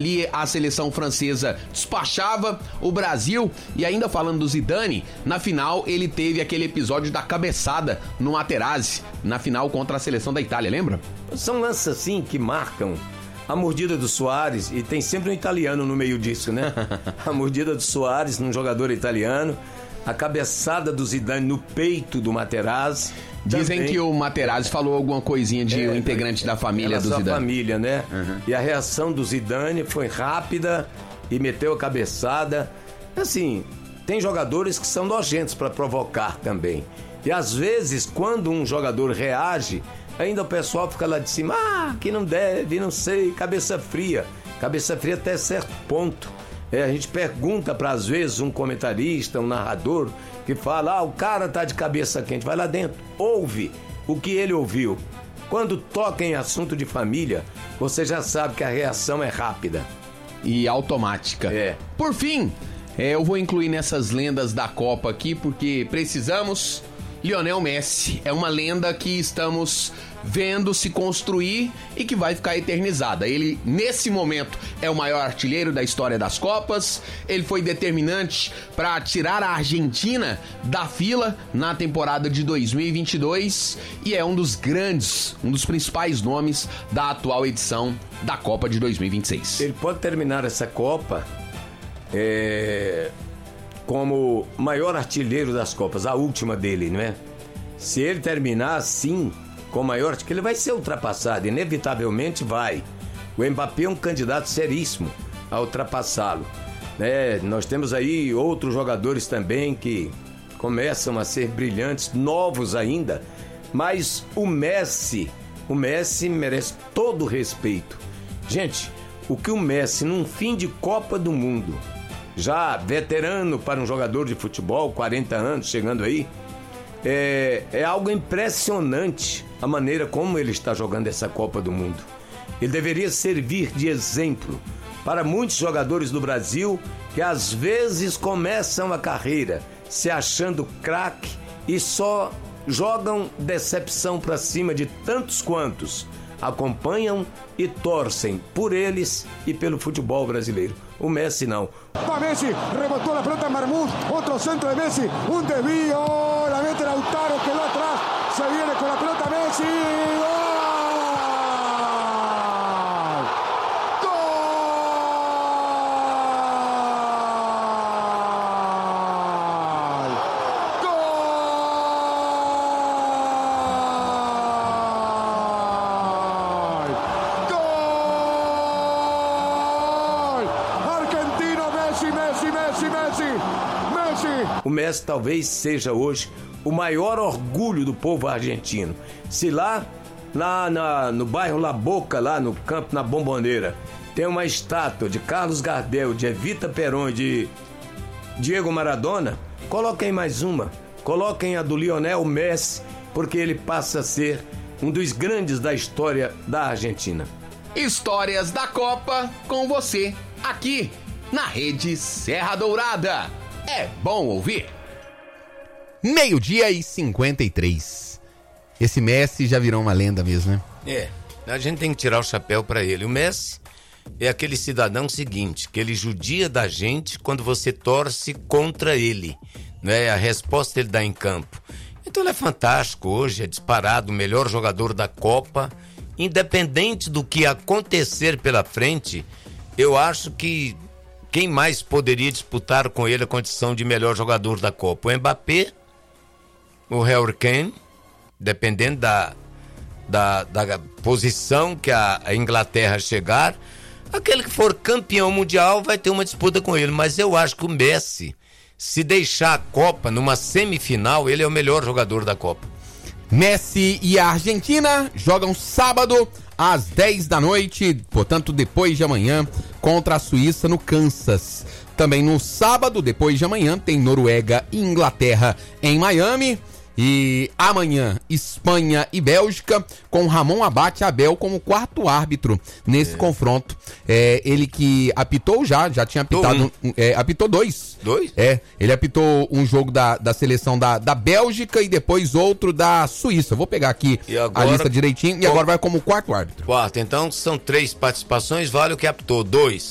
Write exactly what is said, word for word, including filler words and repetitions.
ali a seleção francesa despachava o Brasil. E ainda falando do Zidane, na final ele teve aquele episódio da cabeçada no Materazzi, na final contra a seleção da Itália, lembra? São lances assim que marcam. A mordida do Soares, e tem sempre um italiano no meio disso, né? A mordida do Soares num jogador italiano, a cabeçada do Zidane no peito do Materazzi. Dizem também, que o Materazzi falou alguma coisinha de é, um integrante da família do sua Zidane. família, né? Uhum. E a reação do Zidane foi rápida e meteu a cabeçada. Assim, tem jogadores que são nojentos para provocar também. E às vezes, quando um jogador reage, ainda o pessoal fica lá de cima, ah, que não deve, não sei, cabeça fria. Cabeça fria até certo ponto. É, a gente pergunta para, às vezes, um comentarista, um narrador, que fala, ah, o cara tá de cabeça quente, vai lá dentro, ouve o que ele ouviu. Quando toca em assunto de família, você já sabe que a reação é rápida. E automática. É. Por fim, é, eu vou incluir nessas lendas da Copa aqui, porque precisamos... Lionel Messi é uma lenda que estamos vendo se construir e que vai ficar eternizada. Ele, nesse momento, é o maior artilheiro da história das Copas. Ele foi determinante para tirar a Argentina da fila na temporada de dois mil e vinte e dois e é um dos grandes, um dos principais nomes da atual edição da Copa de dois mil e vinte e seis. Ele pode terminar essa Copa é... como maior artilheiro das Copas, a última dele, não é? Se ele terminar assim, com o maior artilheiro, ele vai ser ultrapassado, inevitavelmente vai. O Mbappé é um candidato seríssimo a ultrapassá-lo, né? Nós temos aí outros jogadores também que começam a ser brilhantes, novos ainda, mas o Messi, o Messi merece todo o respeito. Gente, o que o Messi, num fim de Copa do Mundo, já veterano para um jogador de futebol, quarenta anos, chegando aí, é, é algo impressionante a maneira como ele está jogando essa Copa do Mundo. Ele deveria servir de exemplo para muitos jogadores do Brasil que às vezes começam a carreira se achando craque e só jogam decepção para cima de tantos quantos acompanham e torcem por eles e pelo futebol brasileiro. O Messi não. Va Messi, rebotó la pelota en Marmús, otro centro de Messi, un desvío, la mete Lautaro, quedó atrás, se viene con la pelota Messi, ¡gol! O Messi talvez seja hoje o maior orgulho do povo argentino. Se lá, lá na, no bairro La Boca, lá no campo, na Bombonera, tem uma estátua de Carlos Gardel, de Evita Peron e de Diego Maradona, coloquem mais uma. Coloquem a do Lionel Messi, porque ele passa a ser um dos grandes da história da Argentina. Histórias da Copa com você, aqui na Rede Serra Dourada. É bom ouvir. Meio-dia e cinquenta e três. Esse Messi já virou uma lenda mesmo, né? É, a gente tem que tirar o chapéu pra ele. O Messi é aquele cidadão seguinte, que ele judia da gente quando você torce contra ele, né? A resposta ele dá em campo. Então ele é fantástico hoje, é disparado o melhor jogador da Copa. Independente do que acontecer pela frente, eu acho que quem mais poderia disputar com ele a condição de melhor jogador da Copa? O Mbappé, o Harry Kane, dependendo da, da, da posição que a, a Inglaterra chegar, aquele que for campeão mundial vai ter uma disputa com ele. Mas eu acho que o Messi, se deixar a Copa numa semifinal, ele é o melhor jogador da Copa. Messi e a Argentina jogam sábado às dez da noite, portanto depois de amanhã, contra a Suíça no Kansas. Também no sábado, depois de amanhã, tem Noruega e Inglaterra em Miami. E amanhã, Espanha e Bélgica, com Ramon Abate Abel como quarto árbitro nesse é. confronto. É, ele que apitou já, já tinha apitado, um. é, apitou dois. Dois? É, ele apitou um jogo da, da seleção da, da Bélgica e depois outro da Suíça. Vou pegar aqui agora, a lista direitinho e agora vai como quarto árbitro. Quarto, então são três participações, vale o que apitou, dois.